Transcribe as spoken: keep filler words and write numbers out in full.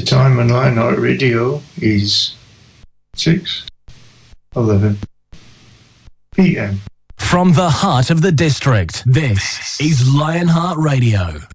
time on Lionheart Radio is six eleven p m. From the heart of the district, this is Lionheart Radio.